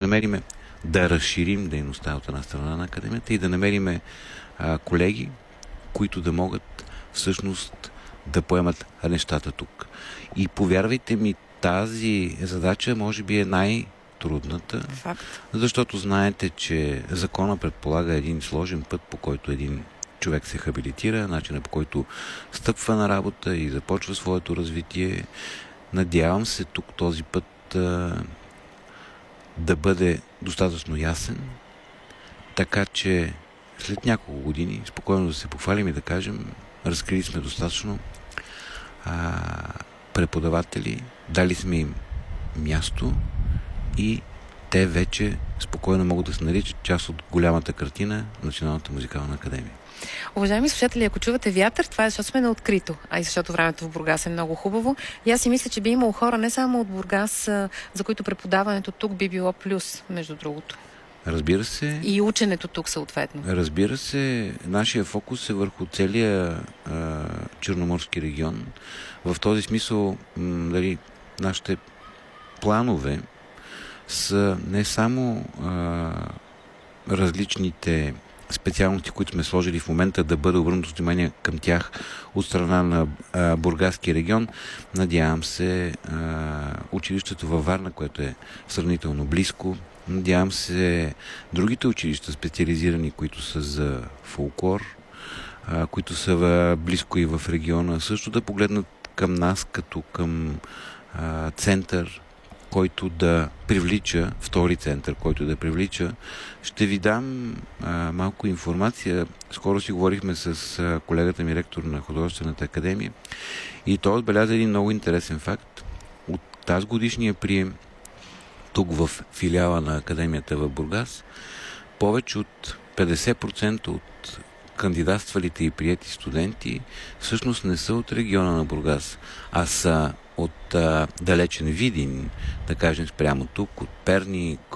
намериме да разширим дейността от една страна на академията и да намериме колеги, които да могат всъщност да поемат нещата тук. И повярвайте ми, тази задача може би е най-трудната, защото знаете, че закона предполага един сложен път, по който един човек се хабилитира, начинът по който стъпва на работа и започва своето развитие. Надявам се тук този път да бъде достатъчно ясен, така че след няколко години спокойно да се похвалим и да кажем, разкрили сме достатъчно преподаватели, дали сме им място и те вече спокойно могат да се наричат част от голямата картина Националната музикална академия. Уважаеми слушатели, ако чувате вятър, това е защото сме на открито, а и защото времето в Бургас е много хубаво. И аз си мисля, че би имало хора не само от Бургас, за които преподаването тук би било плюс, между другото. Разбира се. И ученето тук съответно. Разбира се, нашия фокус е върху целия Черноморски регион. В този смисъл, нашите планове са не само различните специалности, които сме сложили в момента, да бъде обърнато внимание към тях от страна на Бургаски регион. Надявам се училището във Варна, което е сравнително близко. Надявам се другите училища, специализирани, които са за фолклор, които са близко и в региона, също да погледнат към нас като към център, който да привлича, втори център, който да привлича. Ще ви дам малко информация. Скоро си говорихме с колегата ми, ректор на Художествената академия, и той отбеляза един много интересен факт. От тази годишния прием тук в филиала на Академията в Бургас, повече от 50% от кандидатствалите и приети студенти всъщност не са от региона на Бургас, а са от далечен Видин, да кажем спрямо тук, от Перник,